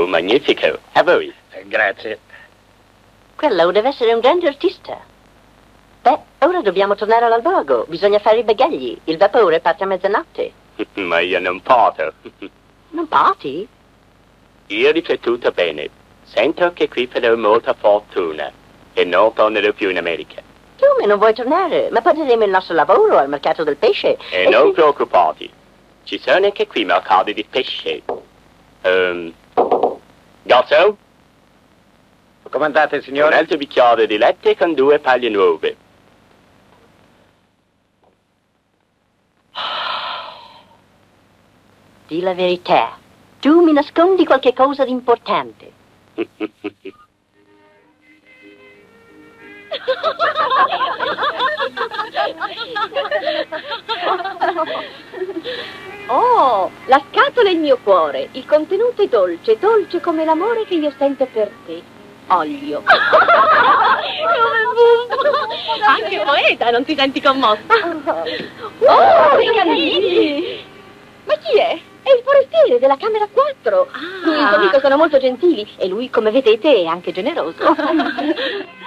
Oh, magnifico. A voi. Grazie. Quello deve essere un grande artista. Beh, ora dobbiamo tornare all'albergo. Bisogna fare i bagagli. Il vapore parte a mezzanotte. Ma io non posso. Non parti? Io ho riflettuto bene. Sento che qui farò molta fortuna. E non tornerò più in America. Come non vuoi tornare? Ma porteremo il nostro lavoro al mercato del pesce. E non preoccupati. Ci sono anche qui mercati di pesce. Garçon? Comandate, Un signore? altro bicchiere di latte con 2 paglie nuove. Di la verità. Tu mi nascondi qualche cosa di importante. Oh, la scatola è il mio cuore. Il contenuto è dolce, dolce come l'amore che io sento per te. Olio. Anche poeta, non ti senti commossa? Oh, i candini! Ma chi è? È il forestiere della camera 4. Lui e il suo amico sono molto gentili e lui, come vedete, è anche generoso.